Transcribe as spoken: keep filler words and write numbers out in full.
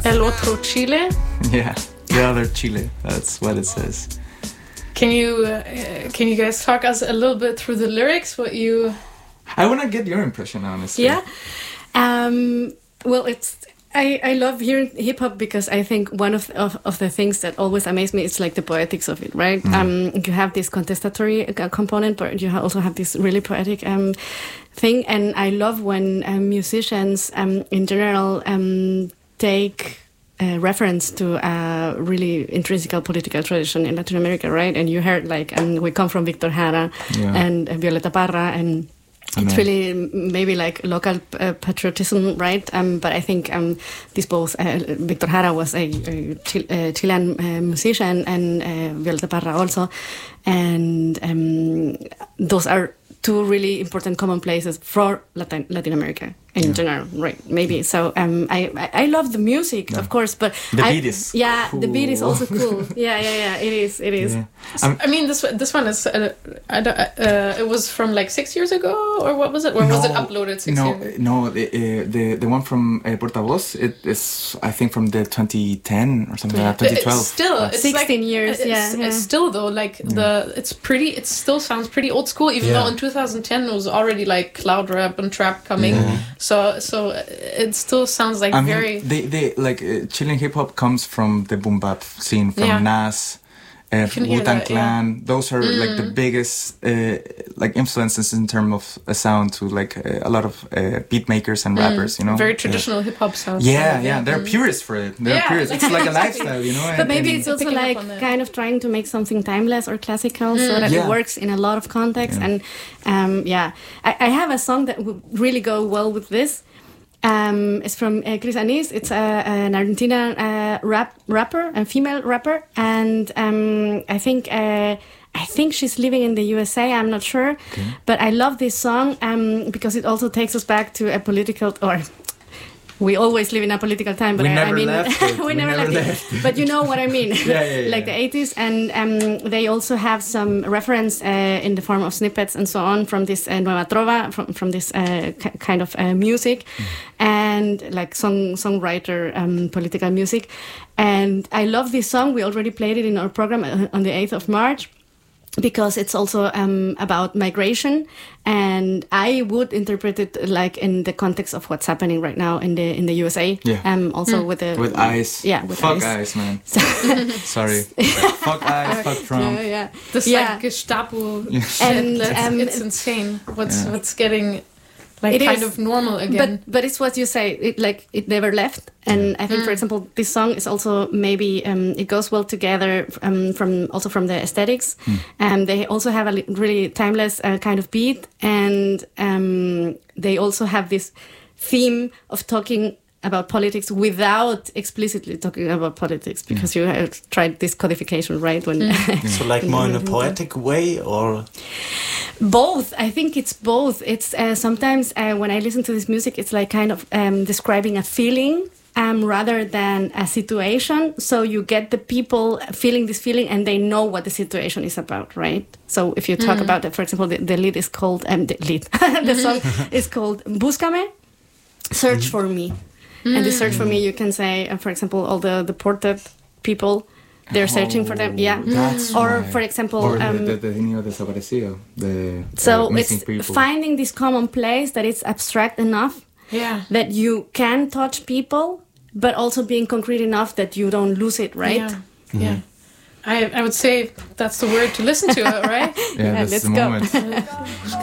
El otro Chile. Yeah, the other Chile. That's what it says. Can you uh, can you guys talk us a little bit through the lyrics? What you? I want to get your impression, honestly. Yeah. Um, well, it's I, I love hearing hip hop because I think one of, of of the things that always amaze me is like the poetics of it, right? Mm. Um, you have this contestatory uh, component, but you ha- also have this really poetic um thing, and I love when um, musicians um in general um take Uh, reference to a really intrinsic political tradition in Latin America, right? And you heard like, and we come from Victor Jara yeah. and uh, Violeta Parra, and Amen. It's really maybe like local uh, patriotism, right? Um, but I think um, this both, uh, Victor Jara was a, a, Chil- a Chilean uh, musician, and uh, Violeta Parra also, and um, those are two really important common places for Latin, Latin America in yeah. general, right? Maybe. So um, I, I I love the music, yeah. of course, but the I, beat is yeah, cool. the beat is also cool. yeah, yeah, yeah. It is. It is. Yeah. Um, I mean, this this one is. Uh, I don't, uh, it was from like six years ago, or what was it? Or no, was it uploaded six no, years ago? No, the uh, the the one from uh, Portavoz, it is I think from the twenty ten or something like that, twenty twelve. It's still, yeah. it's sixteen like, years. It's, yeah, yeah, it's still though like yeah. the it's pretty. It still sounds pretty old school, even yeah. though in two thousand ten it was already like cloud rap and trap coming. Yeah. So so it still sounds like I mean, very. They they like uh, Chilean hip hop comes from the boom bap scene from Yeah. Nas. Uh, Wu-Tang Clan, yeah. those are mm. like the biggest uh, like influences in terms of a sound to like uh, a lot of uh, beat makers and rappers, mm. you know. Very traditional yeah. hip hop sound. Yeah, yeah, yeah, they're mm. purists for it. They're yeah, purists. It's like a lifestyle, you know. But and, maybe and it's also like kind of trying to make something timeless or classical, mm. so that yeah. it works in a lot of contexts. Yeah. And um, yeah, I, I have a song that would really go well with this. Um, it's from uh, Cris Anís. It's a, an Argentinian uh, rap rapper, a female rapper, and um, I think uh, I think she's living in the U S A. I'm not sure, okay. but I love this song um, because it also takes us back to a political or. We always live in a political time, but we I, never I mean, left it. we, we never, never left, left it. But you know what I mean, yeah, yeah, yeah. like the eighties, and um, they also have some reference uh, in the form of snippets and so on from this uh, Nueva Trova, from from this uh, k- kind of uh, music, mm. and like song songwriter um, political music, and I love this song. We already played it in our program on the eighth of March. Because it's also um, about migration, and I would interpret it like in the context of what's happening right now in the in the U S A. Yeah. Um. Also mm. with the with ICE. Yeah. With fuck ICE. ICE, man. Sorry. Fuck ICE. Fuck Trump. Yeah. yeah. This yeah. like Gestapo. Yeah. And it's, um, it's insane. What's yeah. what's getting. Like it kind is, of normal again, but but it's what you say. It like it never left, and yeah. I think, mm. for example, this song is also maybe um, it goes well together um, from also from the aesthetics, mm. and they also have a li- really timeless uh, kind of beat, and um, they also have this theme of talking about politics without explicitly talking about politics, because yeah. you have tried this codification, right? When mm. so like more in a poetic way, or both. I think it's both. It's uh, sometimes uh, when I listen to this music, it's like kind of um, describing a feeling um, rather than a situation. So you get the people feeling this feeling, and they know what the situation is about, right? So if you talk mm. about it, for example, the, the lead is called um, the lead. the song is called "Búscame," search mm. for me. Mm. And the search for me, you can say, uh, for example, all the deported people, they're oh, searching for them. Yeah. That's or, right. for example... Or the, um, the, the niño desaparecido. The so uh, missing it's people. Finding this common place that is abstract enough yeah. that you can touch people, but also being concrete enough that you don't lose it, right? Yeah. Mm-hmm. yeah. I, I would say that's the word to listen to, right? Yeah, yeah that's let's the go. moment.